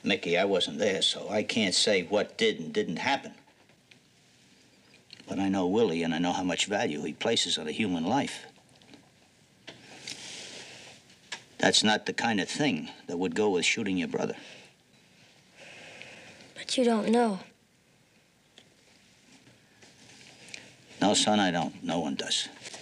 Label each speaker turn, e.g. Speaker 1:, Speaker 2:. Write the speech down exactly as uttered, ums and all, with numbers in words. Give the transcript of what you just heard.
Speaker 1: Mickey, I wasn't there, so I can't say what did and didn't happen. But I know Willie, and I know how much value he places on a human life. That's not the kind of thing that would go with shooting your brother.
Speaker 2: But you don't know.
Speaker 1: No, son, I don't. No one does.